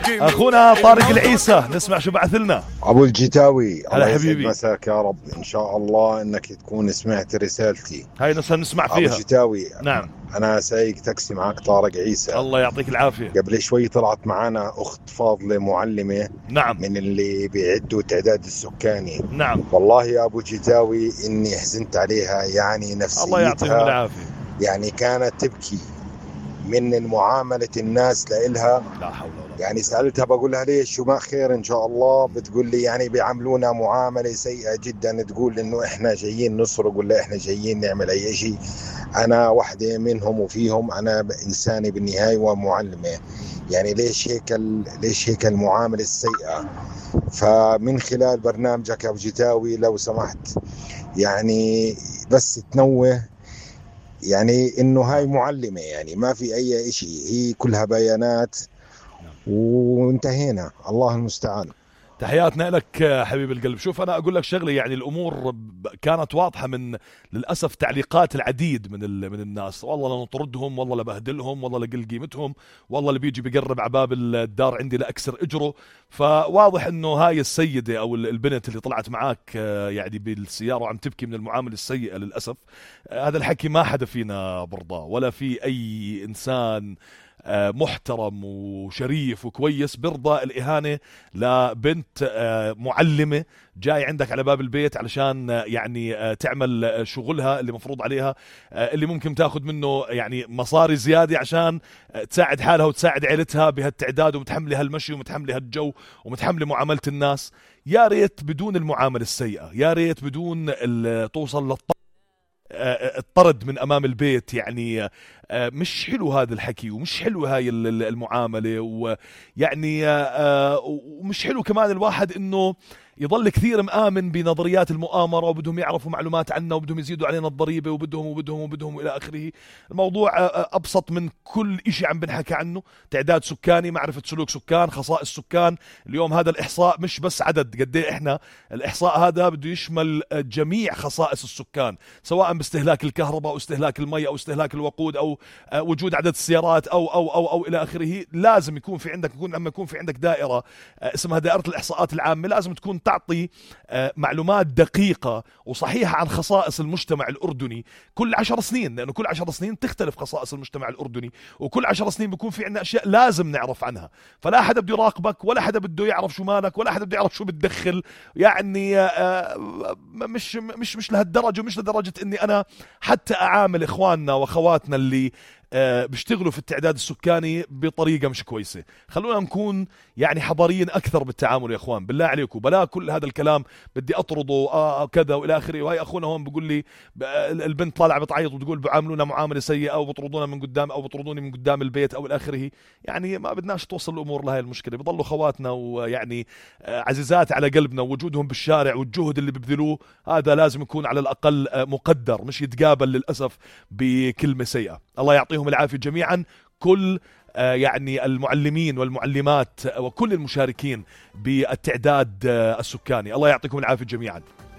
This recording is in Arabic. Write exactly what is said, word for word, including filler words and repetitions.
اخونا طارق العيسى، نسمع شو بعث لنا. ابو الجتاوي، هلا حبيبي، مساك يا رب. ان شاء الله انك تكون سمعت رسالتي. هاي نسمع فيها. ابو الجتاوي، نعم، انا سايق تاكسي معك طارق عيسى. الله يعطيك العافيه. قبل شوي طلعت معنا اخت فاضله معلمه، نعم، من اللي بيعدوا التعداد السكاني. نعم، والله يا ابو جتاوي اني حزنت عليها، يعني نفسيتها الله يعطيهم العافيه، يعني كانت تبكي من معامله الناس لإلها. لا حول ولا قوه. يعني سألتها بقول لها ليش، شو ما خير إن شاء الله؟ بتقول لي يعني بيعاملونا معاملة سيئة جدا، تقول إنه إحنا جايين نسرق ولا إحنا جايين نعمل أي شيء. أنا واحدة منهم وفيهم، أنا إنسانة بالنهاية ومعلمة، يعني ليش هيك ليش هيك المعاملة السيئة؟ فمن خلال برنامجك يا أبو جتاوي لو سمحت يعني بس تنوه، يعني إنه هاي معلمة، يعني ما في أي شيء، هي كلها بيانات وانتهينا. الله المستعان. تحياتنا لك حبيب القلب. شوف أنا أقول لك شغلة، يعني الأمور كانت واضحة من للأسف تعليقات العديد من من الناس، والله لنطردهم، والله لبهدلهم، والله لقل قيمتهم، والله اللي بيجي بيقرب عباب الدار عندي لأكسر إجره. فواضح إنه هاي السيدة أو البنت اللي طلعت معاك يعني بالسيارة وعم تبكي من المعاملة السيئة للأسف، هذا الحكي ما حدا فينا برضاه، ولا في أي إنسان محترم وشريف وكويس برضى الإهانة لبنت معلمة جاي عندك على باب البيت علشان يعني تعمل شغلها اللي مفروض عليها، اللي ممكن تاخذ منه يعني مصاري زيادة عشان تساعد حالها وتساعد عيلتها بهالتعداد، ومتحملة هالمشي ومتحملة هالجو ومتحملة معاملة الناس. يا ريت بدون المعاملة السيئة، يا ريت بدون توصل للطرد الطرد من أمام البيت. يعني مش حلو هذا الحكي، ومش حلو هاي المعاملة، ويعني ومش حلو كمان الواحد إنه يضل كثير مآمن بنظريات المؤامرة، وبدهم يعرفوا معلومات عنا، وبدهم يزيدوا علينا الضريبة، وبدهم وبدهم وبدهم إلى آخره. الموضوع أبسط من كل إشي عم بنحكي عنه. تعداد سكاني، معرفة سلوك سكان، خصائص سكان. اليوم هذا الإحصاء مش بس عدد قد ايه إحنا، الإحصاء هذا بده يشمل جميع خصائص السكان، سواء باستهلاك الكهرباء أو استهلاك المي أو استهلاك الوقود أو وجود عدد السيارات أو أو أو أو إلى آخره. لازم يكون في عندك، يكون لما يكون في عندك دائرة اسمها دائرة الإحصاءات العامة، لازم تكون تعطي معلومات دقيقة وصحيحة عن خصائص المجتمع الأردني كل عشر سنين، لأنه كل عشر سنين تختلف خصائص المجتمع الأردني، وكل عشر سنين بيكون في عندنا أشياء لازم نعرف عنها. فلا حدا بده يراقبك، ولا حدا بده يعرف شو مالك، ولا حدا بده يعرف شو بتدخل. يعني مش مش مش لهالدرجة، ومش لدرجة إني أنا حتى أعامل إخواننا وأخواتنا اللي أه بيشتغلوا في التعداد السكاني بطريقة مش كويسة. خلونا نكون يعني حضاريين أكثر بالتعامل يا إخوان، بالله عليكم. بلا كل هذا الكلام بدي أطرده آه كذا وإلى آخره. وهي أخونا هون بيقول لي البنت طالعة بتعيط وتقول بعاملونا معاملة سيئة، أو بطردونا من قدام، أو بطردوني من قدام البيت أو إلى آخره. يعني ما بدناش توصل الأمور لهي المشكلة. بيضلوا خواتنا ويعني آه عزيزات على قلبنا، ووجودهم بالشارع والجهد اللي ببذلوه هذا لازم يكون على الأقل آه مقدر، مش يتقابل للأسف بكلمة سيئة. الله يعطيهم العافية جميعا، كل يعني المعلمين والمعلمات وكل المشاركين بالتعداد السكاني. الله يعطيكم العافية جميعا.